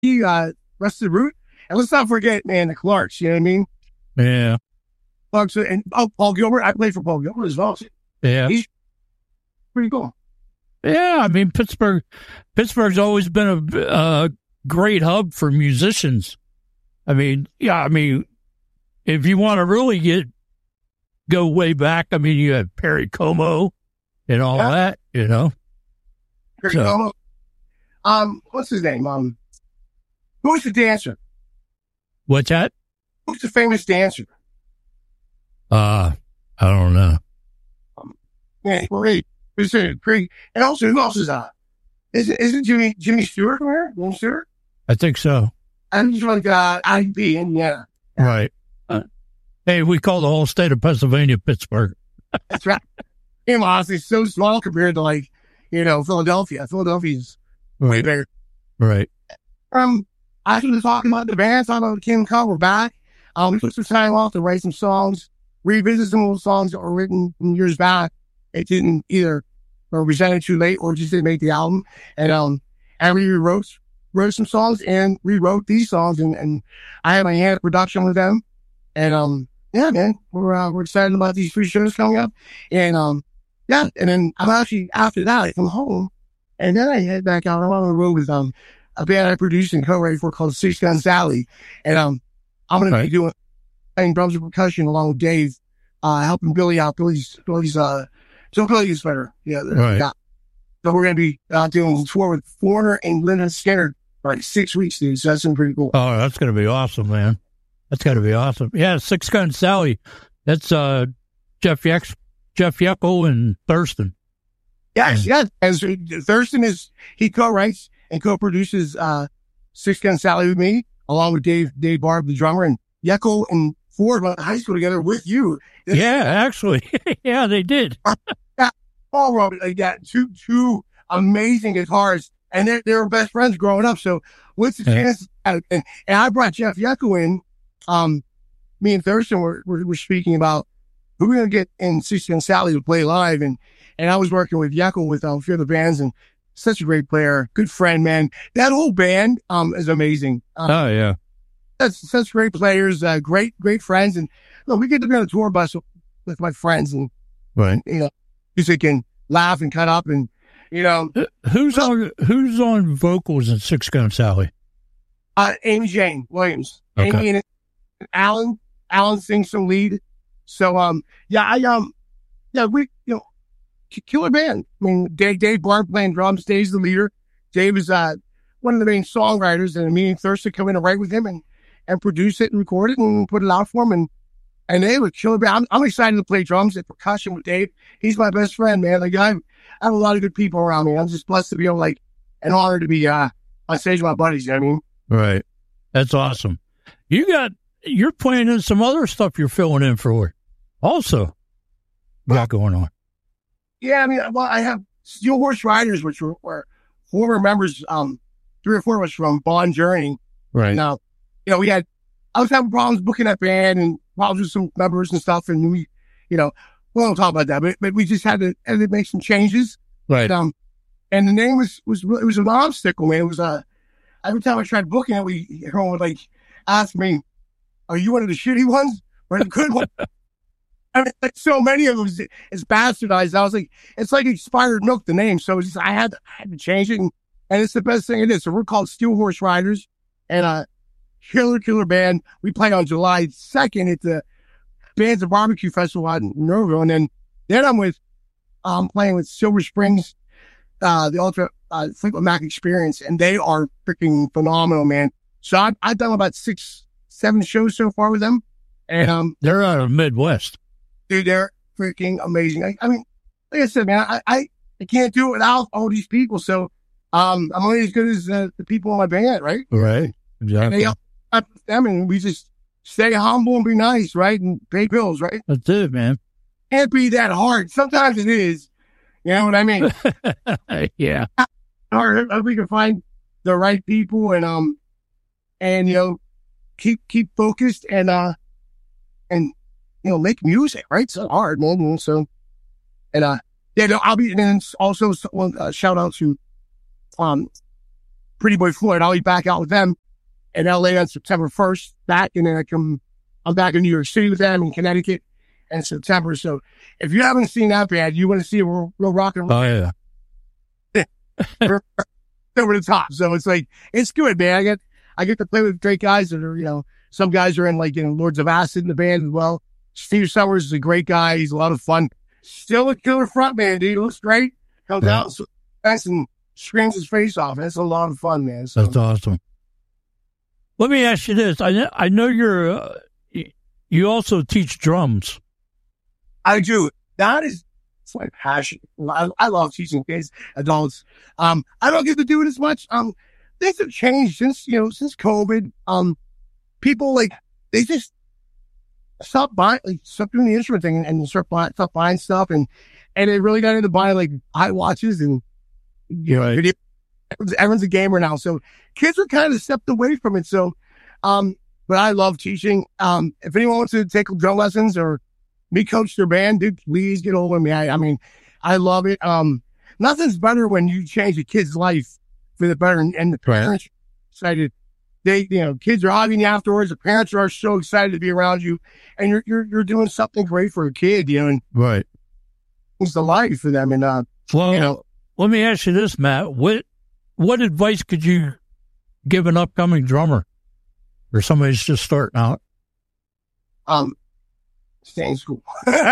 he Rusted Root. And let's not forget, man, the Clarks. You know what I mean? Yeah. Clarks and Paul Gilbert. I played for Paul Gilbert as well. Yeah. He's pretty cool. Yeah, I mean, Pittsburgh's always been a great hub for musicians. I mean, if you want to really go way back, I mean, you have Perry Como and all that, you know. Perry Como. What's his name? Who's the dancer? What's that? Who's the famous dancer? I don't know. Yeah, great. And also, who else is isn't Jimmy Stewart from here? Jimmy Stewart? I think so. I'm just like IB, Indiana. Right. Hey, we call the whole state of Pennsylvania Pittsburgh. That's right. And honestly, it's so small compared to Philadelphia. Philadelphia's way bigger. Right. After talking about the band, talking about Kim Cole, we're back. We took some time off to write some songs, revisit some old songs that were written from years back. It didn't either or presented too late or just didn't make the album. And we wrote some songs and rewrote these songs and I had my hand at production with them. And yeah, man, we're excited about these 3 shows coming up. And yeah, and then I'm actually after that I come home and then I head back out. I'm on the road with a band I produced and co-wrote for called Six Gun Sally. And I'm gonna be playing drums and percussion along with Dave, helping Billy out. Billy's better. Yeah. Right. Yeah. So we're going to be doing a tour with Foreigner and Linda Skinner for like 6 weeks, dude. So that's pretty cool. Oh, that's going to be awesome, man. That's got to be awesome. Yeah, Six Gun Sally. That's Jeff Yeckel and Thurston. Yes. As Thurston he co-writes and co-produces Six Gun Sally with me, along with Dave Barb, the drummer, and Yeckel and Ford went to high school together with you. Yeah, actually. Yeah, they did. Paul wrote it like that. Two amazing guitarists, and they were best friends growing up. So what's the chance? And I brought Jeff Yeckel in. Me and Thurston were speaking about who we're going to get in Six Gun Sally to play live. And I was working with Yeckel with a few other bands and such a great player, good friend, man. That whole band is amazing. Oh, yeah. That's such great players, great friends. And look, we get to be on a tour bus with my friends and, music and laugh and cut up and, Who's on vocals in Six Gun Sally? Amy Jane Williams. Okay. Amy and Alan sings some lead. So, we, killer band. I mean, Dave Barb playing drums, Dave's the leader. Dave is, one of the main songwriters, and me and Thurston come in and write with him and produce it and record it and put it out for him. And they were killer band. I'm excited to play drums and percussion with Dave. He's my best friend, man. Like, I have a lot of good people around me. I'm just blessed to be able, and honored to be, on stage with my buddies, you know what I mean? Right. That's awesome. You're playing in some other stuff you're filling in for also. Got going on. Yeah, I mean, I have Steel Horse Riders, which were former members, 3 or 4 of us from Bon Journey. Right. Now, I was having problems booking that band and problems with some members and stuff. And we won't talk about that, but we just had to make some changes. Right. And the name was an obstacle, man. It was, every time I tried booking it, everyone would ask me, are you one of the shitty ones or the good one? I mean, so many of them is bastardized. I was like, it's like expired milk, the name. So I had to change it. And it's the best thing it is. So we're called Steel Horse Riders and killer band. We play on July 2nd at the Bands of Barbecue Festival out in Norville. And then I'm playing with Silver Springs, the Ultra Fleetwood Mac Experience. And they are freaking phenomenal, man. So I've done about 6-7 shows so far with them. And they're out of Midwest. Dude, they're freaking amazing. I mean, like I said, man, I can't do it without all these people. So, I'm only as good as the people in my band, right? Right. Exactly. And they help them and we just stay humble and be nice, right? And pay bills, right? That's it, man. Can't be that hard. Sometimes it is. You know what I mean? Yeah. Or we can find the right people and keep focused and make music, right? It's so hard, man. So, and I'll be, and then also shout out to, Pretty Boy Floyd. I'll be back out with them in LA on September 1st. And then I'm back in New York City with them in Connecticut in September. So if you haven't seen that band, you want to see a real rock and roll. Oh yeah. Over the top. So it's like, it's good, man. I get to play with great guys that are, some guys are in Lords of Acid in the band as well. Steve Summers is a great guy. He's a lot of fun. Still a killer front man, dude. He looks great. Comes out and screams his face off. It's a lot of fun, man. So. That's awesome. Let me ask you this. I know you also teach drums. I do. It's my passion. I love teaching kids, adults. I don't get to do it as much. Things have changed since COVID. People they just stop doing the instrument thing and stop buying stuff and they really got into buying iWatches and everyone's a gamer now. So kids are kind of stepped away from it. So, but I love teaching. If anyone wants to take drum lessons or me coach their band, dude, please get over me. I mean, I love it. Nothing's better when you change a kid's life for the better and the parents are excited. Kids are hugging you afterwards. The parents are so excited to be around you and you're doing something great for a kid, and right. It's the life for them. And, let me ask you this, Matt, what advice could you give an upcoming drummer or somebody who's just starting out? Stay in school.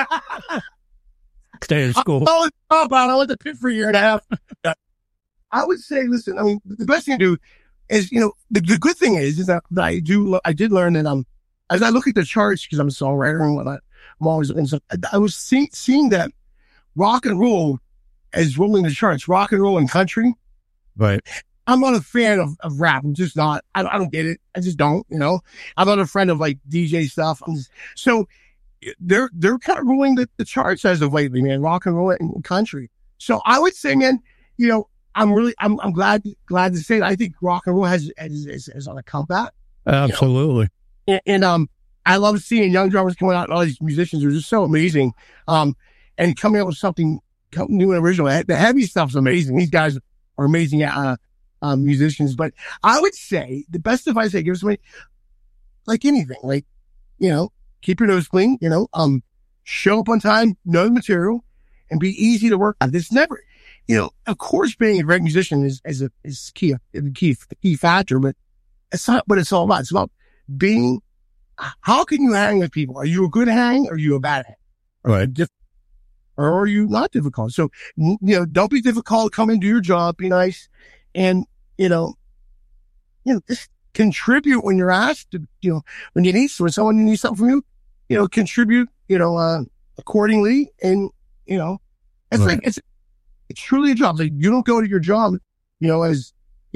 Stay in school. I went to Pitt for a year and a half. I would say, listen, I mean, the best thing to do is, the good thing is that I did learn that, as I look at the charts, because I'm a songwriter and whatnot, I'm always looking at stuff. I was seeing that rock and roll is ruling the charts, rock and roll and country. Right. I'm not a fan of rap. I'm just not, I don't get it. I just don't, I'm not a friend of DJ stuff. So they're kind of ruling the charts as of lately, man, rock and roll and country. So I would say, man, I'm glad to say that I think rock and roll is on a comeback. Absolutely. And I love seeing young drummers coming out. All these musicians are just so amazing. And coming up with something new and original. The heavy stuff's amazing. These guys are amazing musicians. But I would say the best advice I give somebody, like anything, keep your nose clean. Show up on time, know the material, and be easy to work on. This never. Of course, being a great musician is the key factor, but it's not what it's all about. It's about being, how can you hang with people? Are you a good hang or are you a bad hang? Right. Or are you not difficult? So, don't be difficult. Come and do your job. Be nice. And, just contribute when you're asked to, when when someone needs something from you, contribute, accordingly. And, it's right. It's truly a job. You don't go to your job, as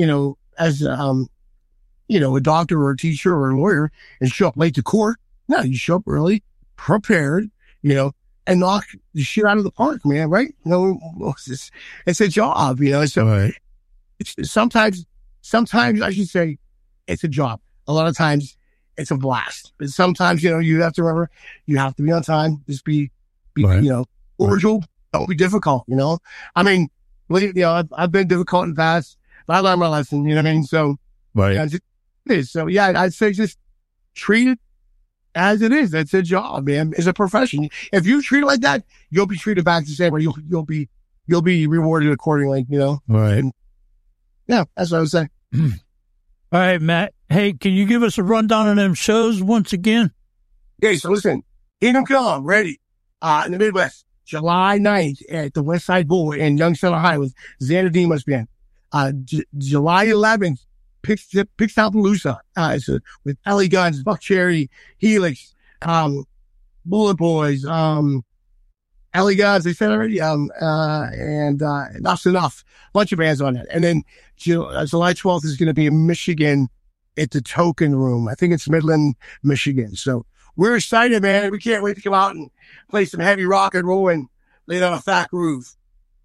a doctor or a teacher or a lawyer and show up late to court. No, you show up early, prepared, and knock the shit out of the park, man. Right? It's a job, so right. Sometimes I should say it's a job. A lot of times it's a blast, but sometimes, you have to remember, you have to be on time. Just be right. Cordial. Right. Don't be difficult, I mean, I've been difficult in the past, but I learned my lesson, you know what I mean? So, right. So yeah, I'd say just treat it as it is. That's a job, man. It's a profession. If you treat it like that, you'll be treated back the same way. You'll be rewarded accordingly, Right. And, yeah, that's what I was saying. All right, Matt. Hey, can you give us a rundown of them shows once again? Okay, so listen, Kingdom Come, ready, in the Midwest. July 9th at the West Side Bowl in Youngstown, Ohio with Xander Demos Band. July 11th, Pixelpalooza, with Ellie Guns, Buck Cherry, Helix, Bullet Boys, Ellie Guns, they said already, and Enough's Enough. Bunch of bands on it. And then July 12th is going to be in Michigan at the Token Room. I think it's Midland, Michigan. So we're excited, man. We can't wait to come out and play some heavy rock and roll and lay down a fat groove,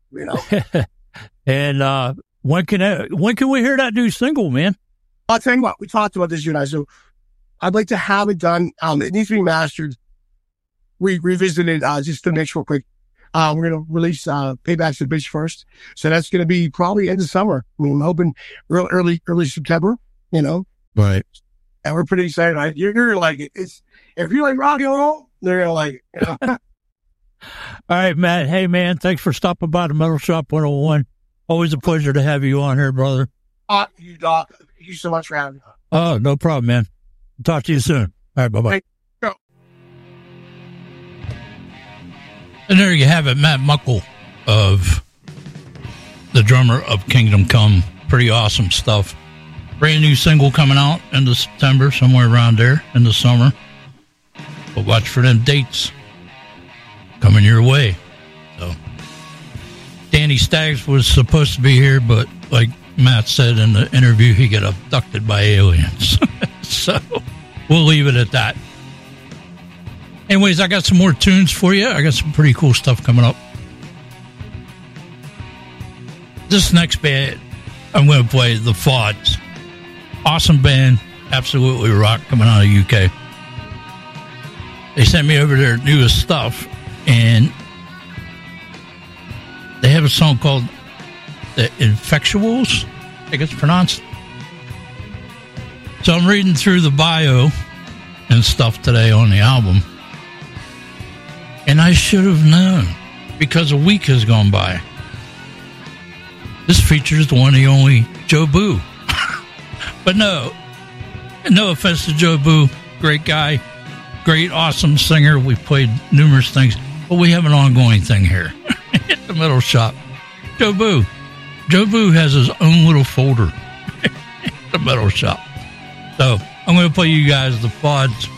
And when can we hear that new single, man? I'll tell you what, we talked about this, you and I. So I'd like to have it done. It needs to be mastered. We revisited just to make sure quick. We're going to release Payback's the Bitch first. So that's going to be probably end of summer. I mean, I'm hoping early September, you know. Right. And we're pretty excited. You're going to like it. If you like rock and roll, they're going to like it. You know? All right, Matt. Hey, man, thanks for stopping by the Metal Shop 101. Always a pleasure to have you on here, brother. Thank you so much for having me. Oh, no problem, man. Talk to you soon. All right, bye-bye. Hey, go. And there you have it, Matt Muckle, of the drummer of Kingdom Come. Pretty awesome stuff. Brand new single coming out into September, somewhere around there in the summer. But watch for them dates coming your way. So, Danny Staggs was supposed to be here, but like Matt said in the interview, he got abducted by aliens. So, we'll leave it at that. Anyways, I got some more tunes for you. I got some pretty cool stuff coming up. This next band, I'm going to play The Fods. Awesome band. Absolutely rock, coming out of UK. They sent me over their newest stuff, and they have a song called The Infectuals, I think it's pronounced. So I'm reading through the bio and stuff today on the album. And I should have known, because a week has gone by. This features the one and only Joe Boo. But no offense to Joe Boo, great guy, great, awesome singer. We've played numerous things, but we have an ongoing thing here at the Metal Shop. Joe Boo has his own little folder at the Metal Shop. So I'm going to play you guys The Fods.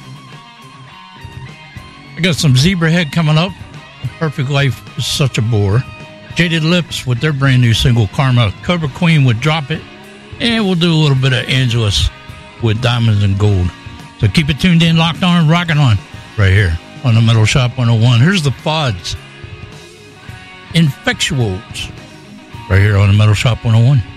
I got some Zebrahead coming up. Perfect Life is Such a Bore. Jaded Lips with their brand new single Karma. Cobra Queen would Drop It. And we'll do a little bit of Angelus with Diamonds and Gold. So keep it tuned in, locked on, rocking on right here on the Metal Shop 101. Here's The Fods. Infectuals right here on the Metal Shop 101.